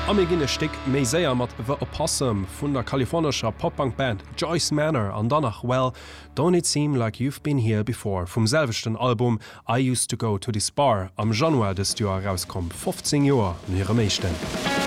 Am ginne Stick méi séier mat The Opossum vun der kalifornischer Poppunkband Joyce Manor an danach Well, Don't It Seem Like You've Been Here Before vum selvechten Album I Used to Go to this Bar am Januar des Joer rauskom 15 Joer hire méichten.